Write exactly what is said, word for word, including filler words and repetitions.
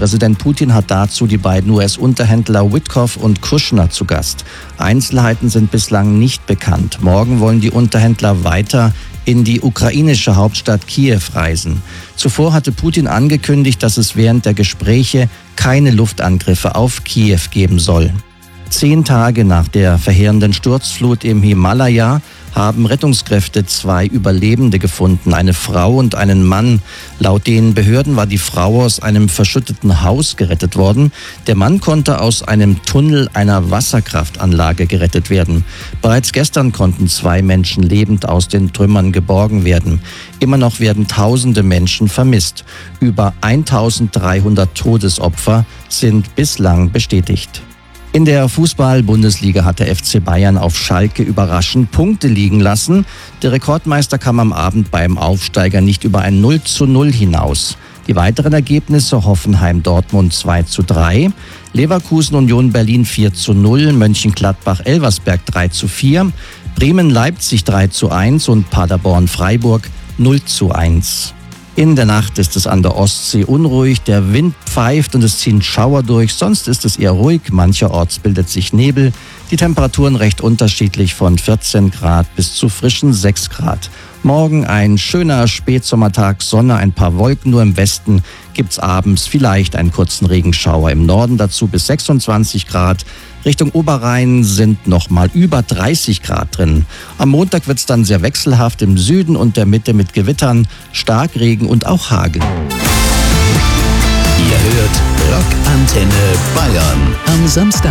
Präsident Putin hat dazu die beiden U S-Unterhändler Witkoff und Kushner zu Gast. Einzelheiten sind bislang nicht bekannt. Morgen wollen die Unterhändler weiter in die ukrainische Hauptstadt Kiew reisen. Zuvor hatte Putin angekündigt, dass es während der Gespräche keine Luftangriffe auf Kiew geben soll. Zehn Tage nach der verheerenden Sturzflut im Himalaya haben Rettungskräfte zwei Überlebende gefunden, eine Frau und einen Mann. Laut den Behörden war die Frau aus einem verschütteten Haus gerettet worden. Der Mann konnte aus einem Tunnel einer Wasserkraftanlage gerettet werden. Bereits gestern konnten zwei Menschen lebend aus den Trümmern geborgen werden. Immer noch werden tausende Menschen vermisst. Über eintausenddreihundert Todesopfer sind bislang bestätigt. In der Fußball-Bundesliga hat der F C Bayern auf Schalke überraschend Punkte liegen lassen. Der Rekordmeister kam am Abend beim Aufsteiger nicht über ein null zu null hinaus. Die weiteren Ergebnisse: Hoffenheim-Dortmund zwei zu drei, Leverkusen-Union Berlin vier zu null, Mönchengladbach-Elversberg drei zu vier, Bremen-Leipzig drei zu eins und Paderborn-Freiburg null zu eins. In der Nacht ist es an der Ostsee unruhig, der Wind pfeift und es ziehen Schauer durch, sonst ist es eher ruhig, mancherorts bildet sich Nebel. Die Temperaturen recht unterschiedlich von vierzehn Grad bis zu frischen sechs Grad. Morgen ein schöner Spätsommertag, Sonne, ein paar Wolken, nur im Westen gibt's abends vielleicht einen kurzen Regenschauer. Im Norden dazu bis sechsundzwanzig Grad. Richtung Oberrhein sind noch mal über dreißig Grad drin. Am Montag wird's dann sehr wechselhaft im Süden und der Mitte mit Gewittern, Starkregen und auch Hagel. Ihr hört Rockantenne Bayern am Samstag.